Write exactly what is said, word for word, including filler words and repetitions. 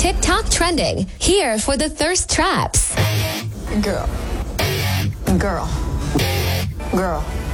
TikTok trending. Here for the thirst traps. Girl. Girl. Girl.